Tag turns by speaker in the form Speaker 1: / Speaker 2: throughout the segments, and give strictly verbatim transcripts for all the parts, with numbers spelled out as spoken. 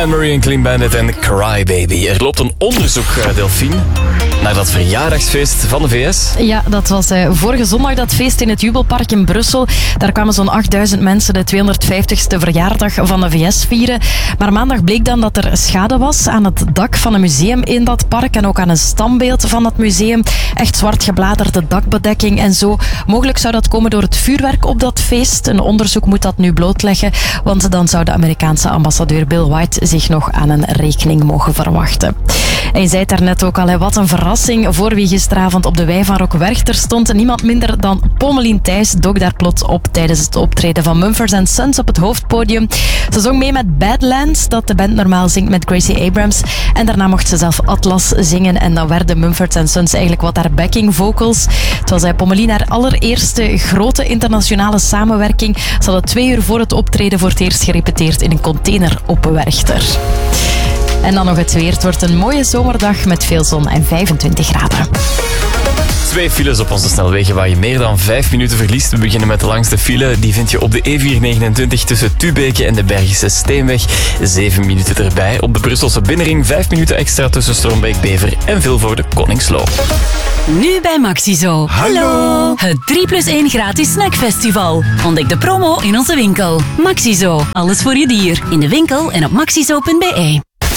Speaker 1: Anne-Marie en Clean Bandit en Cry Baby. Er loopt een onderzoek, uh, Delphine, naar dat verjaardagsfeest van de V S.
Speaker 2: Ja, dat was uh, vorige zondag dat feest in het Jubelpark in Brussel. Daar kwamen zo'n achtduizend mensen de tweehonderdvijftigste verjaardag van de V S vieren. Maar maandag bleek dan dat er schade was aan het dak van een museum in dat park en ook aan een standbeeld van dat museum. Echt zwart gebladerde dakbedekking en zo. Mogelijk zou dat komen door het vuurwerk op dat feest. Een onderzoek moet dat nu blootleggen, want dan zou de Amerikaanse ambassadeur Bill White zich nog aan een rekening mogen verwachten. En je zei het daarnet ook al, hè, wat een verrassing voor wie gisteravond op de wei van Rock Werchter stond. Niemand minder dan Pommelien Thijs dook daar plots op tijdens het optreden van Mumford and Sons op het hoofdpodium. Ze zong mee met Badlands, dat de band normaal zingt met Gracie Abrams. En daarna mocht ze zelf Atlas zingen en dan werden Mumford and Sons eigenlijk wat haar backing vocals. Het was bij Pommelien haar allereerste grote internationale samenwerking. Ze hadden twee uur voor het optreden voor het eerst gerepeteerd in een container op Werchter. En dan nog het weer. Het wordt een mooie zomerdag met veel zon en vijfentwintig graden.
Speaker 1: Twee files op onze snelwegen waar je meer dan vijf minuten verliest. We beginnen met de langste file. Die vind je op de E vier negenentwintig tussen Tubeke en de Bergische Steenweg. Zeven minuten erbij. Op de Brusselse Binnenring vijf minuten extra tussen Strombeek-Bever en Vilvoorde Koningsloo.
Speaker 3: Nu bij Maxizo. Hallo! Het drie plus één gratis snackfestival. Ontdek de promo in onze winkel. Maxizo. Alles voor je dier. In de winkel en op maxizo punt b e.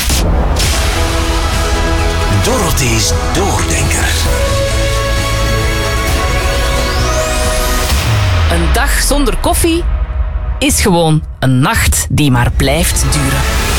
Speaker 4: Dorothy's Doordenker.
Speaker 5: Een dag zonder koffie is gewoon een nacht die maar blijft duren.